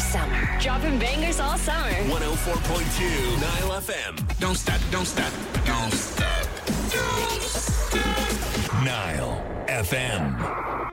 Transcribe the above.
summer. Dropping bangers all summer. 104.2 Nile FM. Don't stop, don't stop, don't stop, don't stop. Nile FM.